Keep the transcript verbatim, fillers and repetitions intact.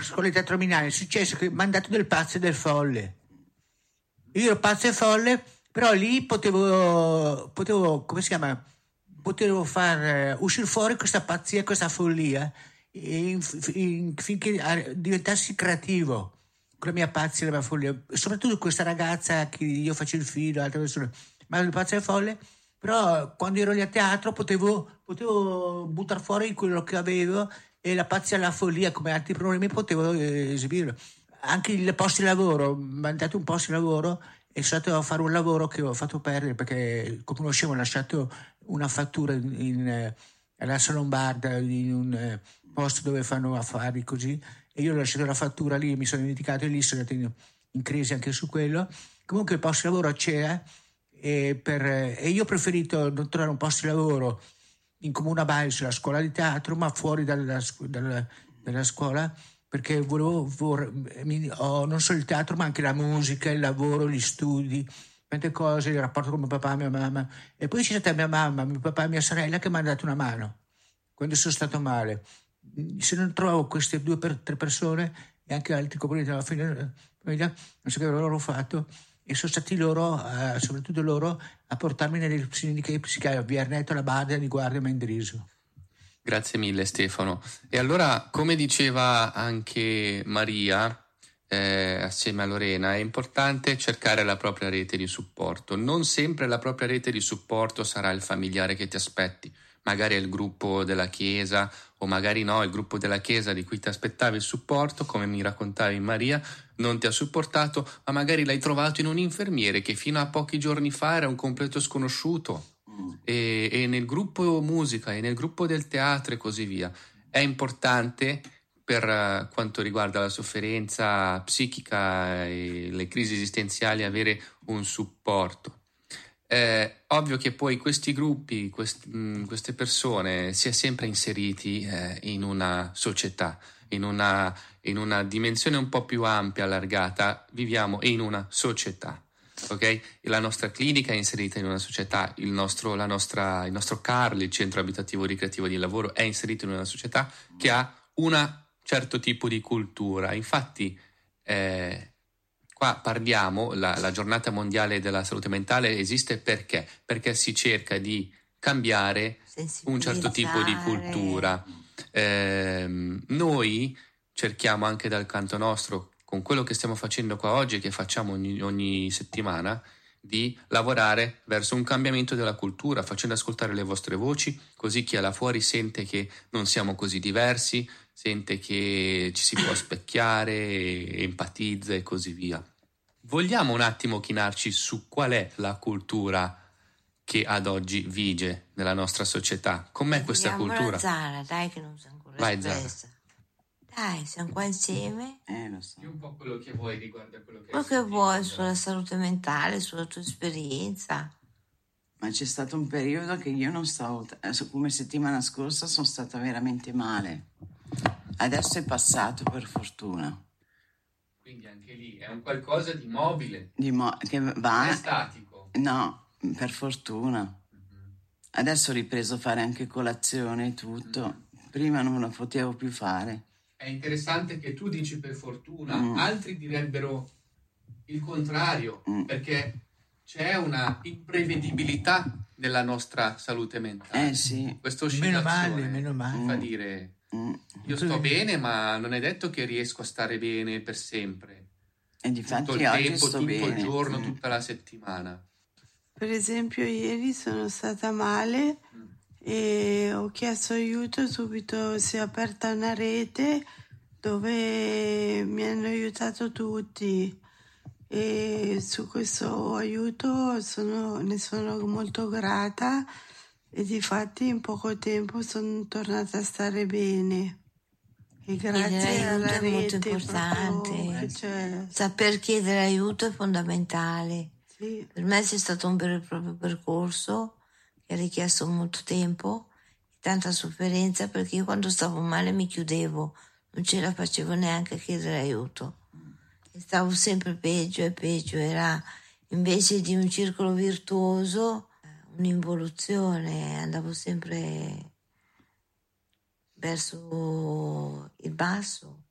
scuola di teatro a Milano, è successo che mi hanno dato del pazzo e del folle. Io ero pazzo e folle, però lì potevo, potevo come si chiama, potevo far eh, uscire fuori questa pazzia, questa follia, in- in- finché eh, diventassi creativo con la mia pazzia e la mia follia. Soprattutto questa ragazza che io facevo il figlio, altre persone, ma il pazzo e folle, però quando ero lì a teatro potevo, potevo buttare fuori quello che avevo e la pazzia e la follia come altri problemi potevo eh, esibirlo. Anche il posto di lavoro, mi hanno dato un posto di lavoro e sono stato a fare un lavoro che ho fatto perdere perché come conoscevo ho lasciato una fattura in, in, eh, alla Lombarda in un eh, posto dove fanno affari così e io ho lasciato la fattura lì, mi sono dimenticato e lì sono andato in, in crisi anche su quello. Comunque il posto di lavoro c'era e, per, e io ho preferito non trovare un posto di lavoro in Comune Baio sulla scuola di teatro ma fuori dalla, dalla, dalla scuola perché volevo vor, mi, ho non solo il teatro ma anche la musica, il lavoro, gli studi, tante cose, il rapporto con mio papà e mia mamma e poi c'è stata mia mamma, mio papà e mia sorella che mi hanno dato una mano quando sono stato male. Se non trovavo queste due per tre persone e anche altri componenti della famiglia non so che avrebbero fatto e sono stati loro, eh, soprattutto loro, a portarmi nelle cliniche psichiatriche, via Ernesto, la Badia di Guardia Mendriso. Grazie mille Stefano. E allora, come diceva anche Maria, eh, assieme a Lorena, è importante cercare la propria rete di supporto. Non sempre la propria rete di supporto sarà il familiare che ti aspetti, magari è il gruppo della chiesa o magari no, il gruppo della chiesa di cui ti aspettavi il supporto, come mi raccontavi Maria, non ti ha supportato, ma magari l'hai trovato in un infermiere che fino a pochi giorni fa era un completo sconosciuto. E, e nel gruppo musica e nel gruppo del teatro e così via. È importante per uh, quanto riguarda la sofferenza psichica e le crisi esistenziali avere un supporto. È ovvio che poi questi gruppi, quest, mh, queste persone si è sempre inseriti eh, in una società, in una, in una dimensione un po' più ampia, allargata, viviamo in una società. Okay? La nostra clinica è inserita in una società, il nostro, la nostra, il nostro C A R L, il centro abitativo ricreativo di lavoro, è inserito in una società che ha un certo tipo di cultura. Infatti, eh, qua parliamo, la, la giornata mondiale della salute mentale esiste perché? Perché si cerca di cambiare un certo tipo di cultura. Eh, noi cerchiamo anche dal canto nostro, con quello che stiamo facendo qua oggi e che facciamo ogni, ogni settimana, di lavorare verso un cambiamento della cultura, facendo ascoltare le vostre voci, così chi è là fuori sente che non siamo così diversi, sente che ci si può specchiare, empatizza e così via. Vogliamo un attimo chinarci su qual è la cultura che ad oggi vige nella nostra società? Com'è questa cultura? Zara, dai che non si è ancora Vai, Zara. espressa. Dai, siamo qua insieme. Eh, lo so. Di un po' quello che vuoi riguardo a quello che Quello hai che sentito, vuoi Zara. sulla salute mentale, sulla tua esperienza. Ma c'è stato un periodo che io non stavo, come settimana scorsa sono stata veramente male. Adesso è passato per fortuna. Quindi anche lì è un qualcosa di mobile, Di mo- che va... non è statico. No, per fortuna. Mm-hmm. Adesso ho ripreso a fare anche colazione e tutto. Mm. Prima non lo potevo più fare. È interessante che tu dici per fortuna, Mm. altri direbbero il contrario, Mm. perché c'è una imprevedibilità nella nostra salute mentale. Eh sì. Questa Meno oscillazione male, meno male. fa dire Mm. io sto bene, ma non è detto che riesco a stare bene per sempre. E difatti Tutto il oggi tempo, sto tutto bene. il giorno, Mm. tutta la settimana. Per esempio ieri sono stata male e ho chiesto aiuto, subito si è aperta una rete dove mi hanno aiutato tutti e su questo aiuto sono, ne sono molto grata e difatti in poco tempo sono tornata a stare bene. E grazie Chiedere alla aiuto è molto rete importante. proprio che c'è. Saper chiedere aiuto è fondamentale. Sì. Per me c'è stato un vero e proprio percorso che ha richiesto molto tempo, tanta sofferenza, perché io quando stavo male mi chiudevo, non ce la facevo neanche a chiedere aiuto. E stavo sempre peggio e peggio, era invece di un circolo virtuoso un'involuzione, andavo sempre verso il basso.